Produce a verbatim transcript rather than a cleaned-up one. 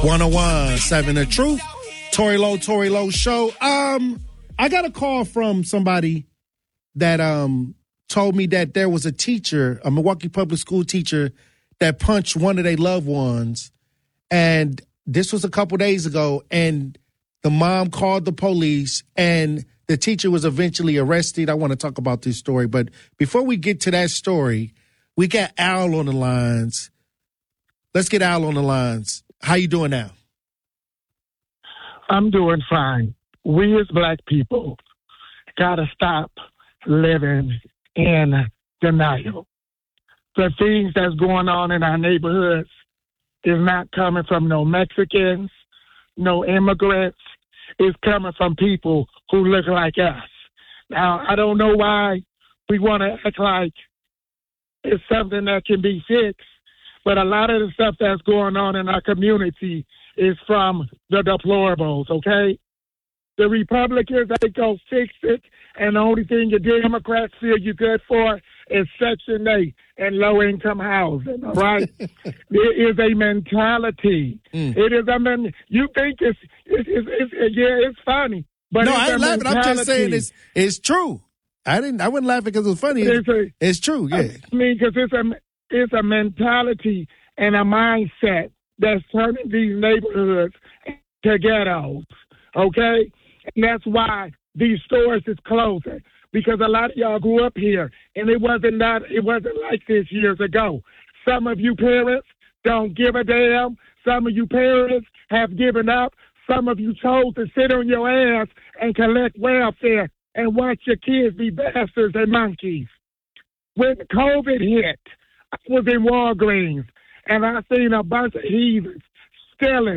one oh one point seven The Truth. Tory Lowe, Tory Lowe Show. Um, I got a call from somebody that um told me that there was a teacher, a Milwaukee public school teacher, that punched one of their loved ones. And this was a couple days ago. And the mom called the police, and the teacher was eventually arrested. I want to talk about this story. But before we get to that story, we got Al on the lines. Let's get Al on the lines. How you doing now? I'm doing fine. We as black people got to stop living in denial. The things that's going on in our neighborhoods is not coming from no Mexicans, no immigrants. It's coming from people who look like us. Now, I don't know why we want to act like it's something that can be fixed, but a lot of the stuff that's going on in our community is from the deplorables, okay? The Republicans, they go fix it, and the only thing the Democrats feel you good for is Section eight and low-income housing, all right? There is a mentality. Mm. It is, I mean, you think it's, it's, it's, it's yeah, it's funny. But no, it's I ain't laughing. I'm just saying it's, it's true. I didn't. I wasn't laughing because it was funny. It's, it's, a, it's true, yeah. I mean, because it's a, it's a mentality and a mindset that's turning these neighborhoods to ghettos, okay? And that's why these stores is closing, because a lot of y'all grew up here, and it wasn't not, it wasn't like this years ago. Some of you parents don't give a damn. Some of you parents have given up. Some of you chose to sit on your ass and collect welfare and watch your kids be bastards and monkeys. When COVID hit, I was in Walgreens, and I seen a bunch of heathens stealing